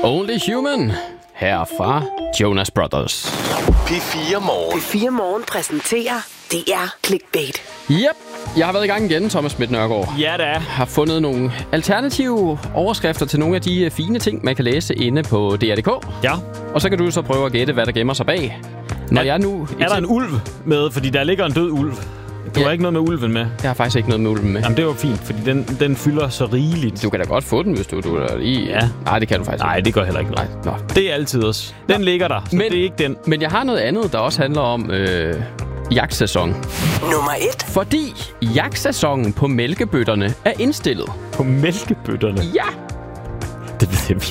Only Human, her fra Jonas Brothers. P4 Morgen. P4 Morgen præsenterer DR Clickbait. Yep, jeg har været i gang igen, Thomas Schmidt Nørgaard. Ja, da. Har fundet nogle alternative overskrifter til nogle af de fine ting, man kan læse inde på DR.dk. Ja. Og så kan du så prøve at gætte, hvad der gemmer sig bag. Når jeg nu... Er der en ulv med? Fordi der ligger en død ulv. Du har ikke noget med ulven med? Jeg har faktisk ikke noget med ulven med. Jamen, det var fint, fordi den fylder så rigeligt. Du kan da godt få den, hvis du er lige... Ja. Nej, det kan du faktisk Nej, ikke. det gør heller ikke noget. Nej. Nå. Det er altid også. Den ligger der, så det er ikke den. Men jeg har noget andet, der også handler om jagtsæson. Nummer 1. Fordi jagtsæsonen på mælkebøtterne er indstillet. På mælkebøtterne? Ja! Det ved jeg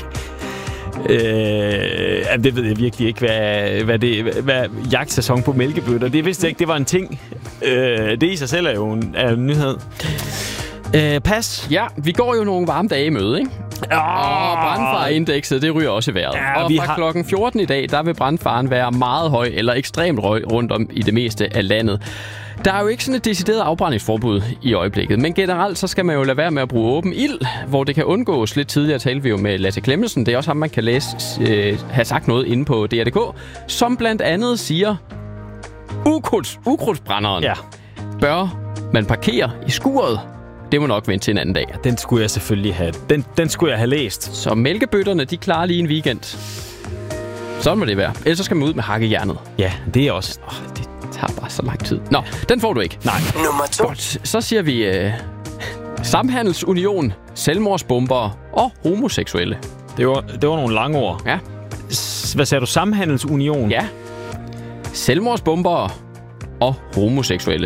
det ved jeg virkelig ikke, hvad jagtsæson på mælkebøtter. Det vidste jeg ikke, det var en ting. Det i sig selv er jo en nyhed. Pas. Ja, vi går jo nogle varme dage i møde, ikke? Og brandfareindekset, det ryger også i vejret. Ja, og fra klokken 14 i dag, der vil brandfaren være meget høj eller ekstremt høj rundt om i det meste af landet. Der er jo ikke sådan et decideret afbrændingsforbud i øjeblikket, men generelt så skal man jo lade være med at bruge åben ild, hvor det kan undgås. Lidt tidligere talte vi jo med Lasse Clemmensen. Det er også ham, man kan læse, have sagt noget inde på DR.dk, som blandt andet siger, ukrudtsbrænderen bør man parkere i skuret. Det må nok vente til en anden dag. Den skulle jeg selvfølgelig have. Den skulle jeg have læst. Så mælkebøtterne, de klarer lige en weekend. Sådan må det være. Ellers så skal man ud med hakkejernet. Ja, det er også... Det tager bare så lang tid. Nå, den får du ikke. Nej. Nummer 2. Godt. Så siger vi samhandelsunion, selvmordsbomber og homoseksuelle. Det var nogle lange ord. Ja. Hvad sagde du? Samhandelsunion? Ja. Selvmordsbomber og homoseksuelle.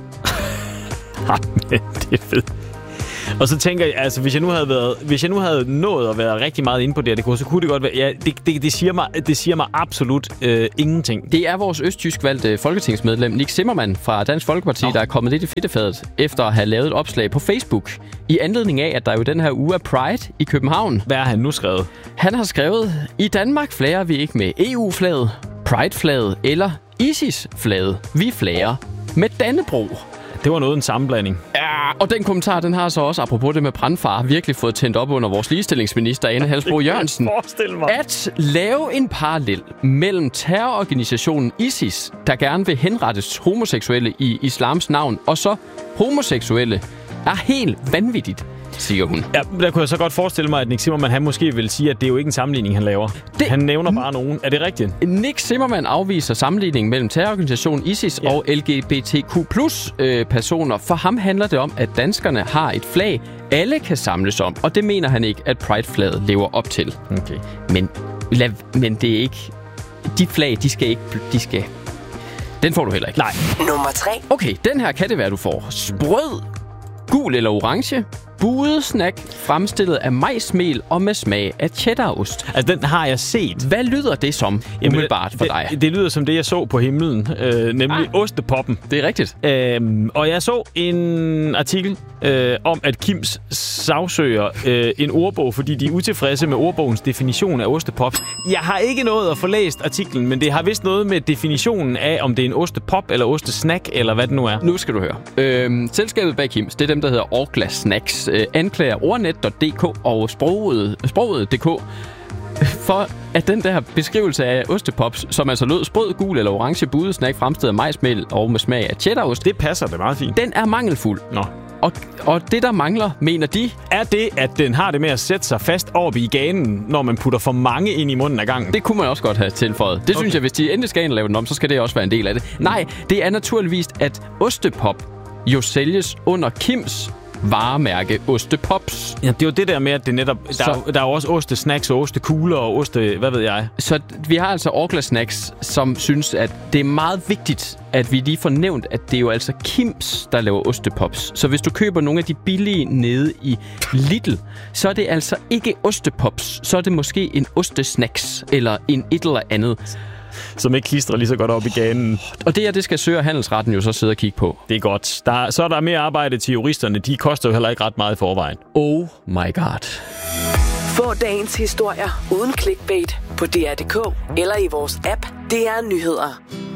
Det er fedt. Og så tænker jeg, altså hvis jeg nu havde nået at være rigtig meget inde på det, så kunne det godt være. Ja, det siger mig absolut ingenting. Det er vores østtysk valgte folketingsmedlem Nick Zimmermann fra Dansk Folkeparti, der er kommet lidt i fedtefadet efter at have lavet et opslag på Facebook i anledning af, at der jo den her uge er Pride i København. Hvad har han nu skrevet? Han har skrevet: I Danmark flager vi ikke med EU-flaget, Pride-flaget eller ISIS-flaget. Vi flager med Dannebrog. Det var noget en sammenblanding. Ja, og den kommentar, den har så også, apropos det med brandfar, virkelig fået tændt op under vores ligestillingsminister, Ane Halsbro Jørgensen. At lave en parallel mellem terrororganisationen ISIS, der gerne vil henrettes homoseksuelle i islams navn, og så homoseksuelle, er helt vanvittigt, siger hun. Ja, der kunne jeg så godt forestille mig, at Nick Zimmermann, han måske vil sige, at det er jo ikke en sammenligning, han laver. Han nævner bare nogen. Er det rigtigt? Nick Zimmermann afviser sammenligningen mellem terrororganisationen ISIS og LGBTQ+-personer. For ham handler det om, at danskerne har et flag, alle kan samles om, og det mener han ikke, at Pride-flaget lever op til. Okay. Men det er ikke... De flag, de skal ikke... Den får du heller ikke. Nej. Nummer 3. Okay, den her kan det være, du får. Sprød, gul eller orange, buet snack, fremstillet af majsmel og med smag af cheddarost. Altså, den har jeg set. Hvad lyder det som umiddelbart for dig? Det lyder som det, jeg så på himlen, nemlig ostepoppen. Det er rigtigt. Og jeg så en artikel om, at Kims sagsøger en ordbog, fordi de er utilfredse med ordbogens definition af ostepops. Jeg har ikke nået at få læst artiklen, men det har vist noget med definitionen af, om det er en ostepop eller ostesnack, eller hvad det nu er. Nu skal du høre. Selskabet bag Kims, det er dem, der hedder Orkla Snacks. Anklager ordnet.dk og sproget.dk for at den der beskrivelse af ostepops, som altså lød sprød, gul eller orange buet snack fremstillet af majsmel og med smag af cheddarost. Det passer det meget fint. Den er mangelfuld. Nå. Og det, der mangler, mener de... Er det, at den har det med at sætte sig fast oppe i ganen, når man putter for mange ind i munden af gangen? Det kunne man også godt have tilføjet. Det synes jeg, hvis de endelig skal ind og lave den om, så skal det også være en del af det. Nej, det er naturligvis, at ostepop jo sælges under Kims varemærke Ostepops. Ja, det er jo det der med, at det netop... Der er jo også ostesnacks og ostekugler og oste... Hvad ved jeg? Så vi har altså Orkla Snacks, som synes, at det er meget vigtigt, at vi lige får nævnt, at det er jo altså Kims, der laver ostepops. Så hvis du køber nogle af de billige nede i Lidl, så er det altså ikke ostepops. Så er det måske en ostesnacks eller en et eller andet. Som ikke klistrer lige så godt op i ganen. Og det skal Sø- og Handelsretten jo så sidde og kigge på. Det er godt. Så er der mere arbejde til juristerne. De koster jo heller ikke ret meget i forvejen. Oh my god. Få dagens historier uden clickbait på DR.dk eller i vores app DR Nyheder.